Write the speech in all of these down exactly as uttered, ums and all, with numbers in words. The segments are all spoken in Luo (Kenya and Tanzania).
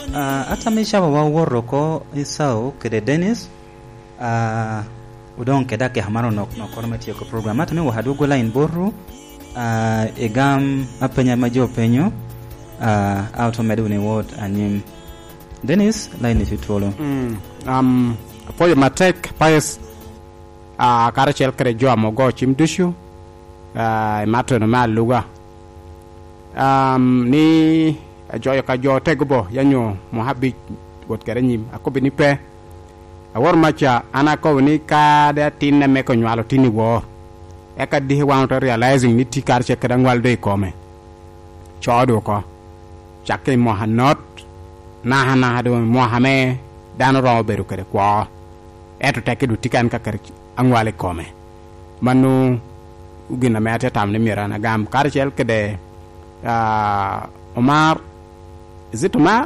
uh, ata misha wa woro ko isao kede Dennis uh, udon keda ke hamaro no no kormeti ko program ata me wa hadugo line boru uh, egam apenya majo penyo uh, auto medune word anyim Dennis line it tolo mm um apoyo matek pais a uh, karachel kre jo amogo chimdushu uh, mato no maluga um ni ajoyo ka jo tegbo yanyo mohabi wot kare nyim akobi ni pe awor macha ana ko ni ka da tinne me ko nywalo tini wo e ka di wan to realizing ni ti kar che kada ngwal de ko me chodo ko chakke mo hanot na hana hado mo hame dan ro beru kare ko eto take du tikan ka kar angwale ko me manu ugina me ata tam ne mirana gam kar chel kede uh, Omar is it Omar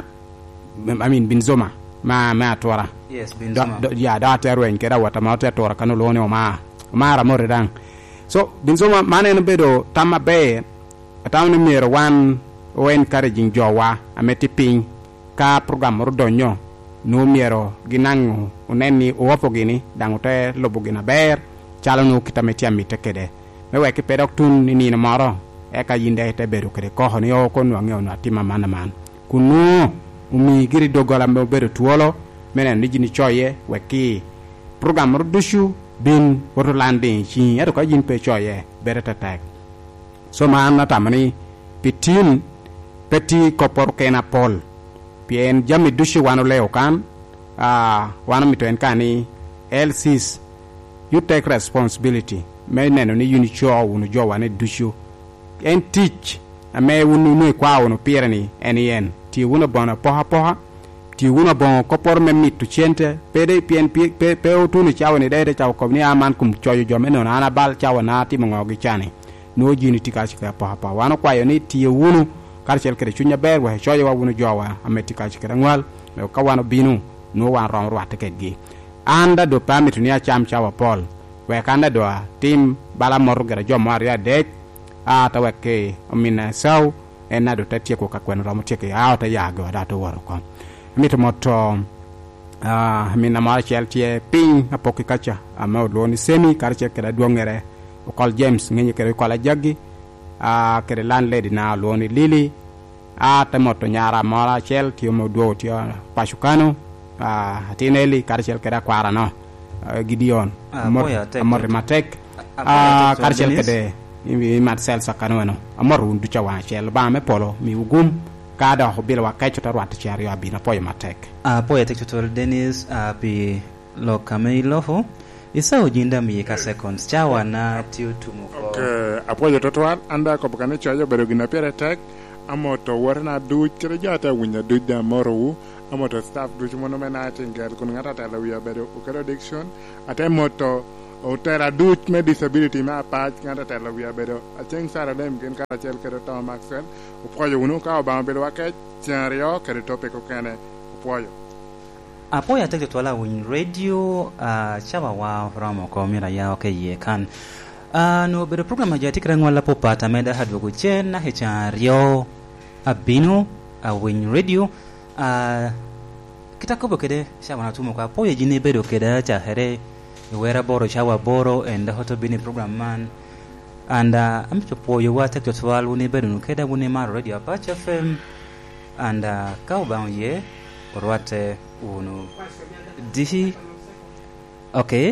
I mean Binzoma ma ma tora yes Binzoma do, do, ya da terwen keda wata ma ta tora kanu lone Omar Omar amore dan so Binzoma mane no bedo tama be atawne mero wan wen karajing jowa ameti ping ka program rodonyo no mero ginango uneni opo gini dangote lobo gina ber chalo no kitameti amite kede mewe ke pedok tun ni no maro e ka yinde te beru kede ko hono yo ko no ngeo na tima mana man kunu umi giri dogola me beru tuolo menen ni jini choye weki program rodushu bin woto landing chi er ko yin pe choye bereta tag so man na tamani pitin peti kopor kena pol pien jami dushu wano leo kan ah wano mito en kani L six you take responsibility menen ni yuni cho wonu jo wane dushu en teach ame wunu no kwa wono pierani enien ti wuna bona poha poha ti wuna bon kopor me mitu chente pede pien pe pe otuni chawni dede chaw ko ni aman kum choyo jome no na bal chawana ti mo gi chani no jini tika chika poha poha wano kwa yo ni ti wunu karchel kere chunya ber wa choyo wa wunu jowa ameti ka chika ngwal me ka wano binu no wan ron ro atekegi anda do pamit ni acham chawa pol we kanda do tim bala mor gara jomo aria de a ta weke amina saw ena do tatie ko ka kwen ro muteke a ta ya go da to woro ko mito moto a mina mar cheltie ping apoki kacha ama do ni semi karche kera duongere o kol James ngenye kere ko la jaggi a kere landlady na lo ni lili a ta moto nyara mara chel ti mo do ti pashukano a tineli karche kera kwara no Gideon amor amor matek a karche kede mi Marcel sakano no amor undu chawa chel ba me polo mi ugum kada ho bila wakacho tarwat chari abina poyo matek a poyo tek tutorial Dennis a bi lo kamelo ho isa ujinda mi ka seconds chawa na tiu tumuko okay apoyo tutorial anda ko bakane chayo bero gina pere tek amoto warna du kire jata winya du da moro amoto staff du mono mena tingel kun ngata ta la wiya bero ukero diction ate moto otera du me disability ma pa ngata ta la wiya bero ateng sara dem gen ka chel kero to maxel upoyo uno ka ba bero wake tiario kero tope ko kane upoyo apoyo atek to la win radio uh, chaba wa ramo ko mira ya okay ye kan uh, no bero program ja tikra ngwala popata meda hadwo chen na hechario abino a win radio uh, kitakobo kede chaba na tumo kwa apoyo jine bedo kede cha here wera boro chawa boro and the hoto bini program man and uh, I'm to po you wa tek to twal woni bedo no keda woni ma radio Apache F M and uh, ka ba ye orwate uno dihi okay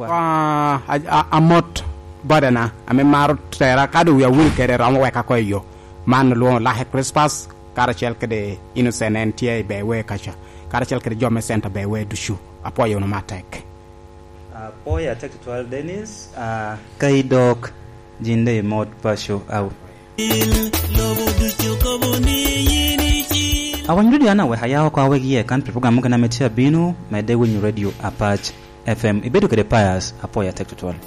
wa amot badana ame mar tera kadu ya wul kere ram we ka ko yo man lo la he Christmas karachel kede innocent ntie be we kacha karachel kede jome center be we dushu apoyo no matek Uh, poya tek tutorial Dennis uh, kaidok jinde mod pasho au awanyudi ana we hayao kwa wegi ye kan program kana metia binu mede wenyu radio Apache F M ibedu kede pias apoya tek tutorial